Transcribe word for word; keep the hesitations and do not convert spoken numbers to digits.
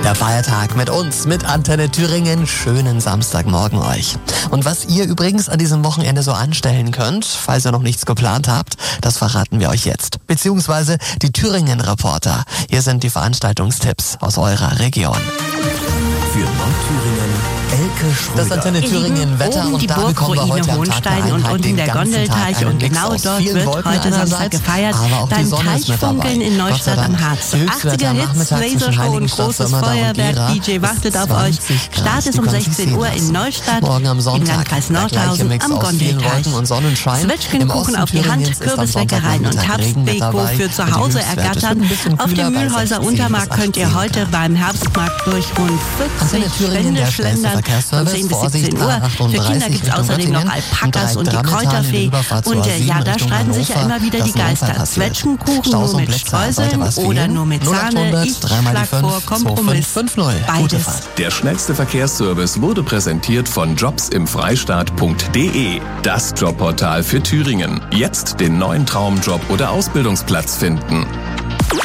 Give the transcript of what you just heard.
Der Feiertag mit uns, mit Antenne Thüringen. Schönen Samstagmorgen euch. Und was ihr übrigens an diesem Wochenende so anstellen könnt, falls ihr noch nichts geplant habt, das verraten wir euch jetzt. Beziehungsweise die Thüringen-Reporter. Hier sind die Veranstaltungstipps aus eurer Region. Für Nordthüringen, Elke Schröder. Das Antenne Thüringen Wetter und da bekommen wir heute am Tag der Hohenstein und Einheit unten den der ganzen Tag Gondelteich einen und Mix genau aus dort vielen wird Wolken heute Samstag einerseits, gefeiert. aber auch die Beim Sonne ist mit dabei. Teichfunkeln in Gott sei Neustadt Dank. am Harz. Höchstwetter achtziger Hits, nachmittags zwischen Lasershow und Heiligenstadt, großes Sömmerda und Feuerwerk. Gera D J wartet auf euch. zwanzig Grad. Start ist Die um können sich sechzehn sehen Uhr in lassen. Neustadt, Morgen am im Sonntag Landkreis der gleiche Nordhausen Mix am aus vielen Gondelteich. Wolken und Sonnenschein. Im Zwetschgenkuchen Osten auf die Hand, Thüringens ist am Kürbisleckereien und Sonntagmittag Regenwetter Herbstbeko dabei. für zu Und die Hause Höchstwerte ergattern. sind ein bisschen Auf dem kühler bei Mühlhäuser sechzehn Untermarkt bis könnt ihr achtzehn heute Grad. beim Herbstmarkt durch rund Antenne vierzig Thüringen, Stände der schnellste schlendern. Von Verkehrsservice, zehn bis Vorsicht, siebzehn Uhr. A Für Kinder achtunddreißig gibt es Richtung außerdem noch Göttingen, Alpakas und die Dreieck Kräuterfee. Überfahrt zur Und A äh, sieben ja, da Richtung streiten sich ja Hannover. immer wieder Das die Geister. Nordrhein passiert. Zwetschgenkuchen Staus nur und mit Blitzer, sollte Streuseln was oder fehlen? nur mit null Sahne. achthundert, Ich drei mal die schlag fünf, vor Kompromiss. zwei fünf fünf null. Gute Beides. Fahrt. Der schnellste Verkehrsservice wurde präsentiert von jobsimfreistaat punkt de. Das Jobportal für Thüringen. Jetzt den neuen Traumjob oder Ausbildungsplatz finden.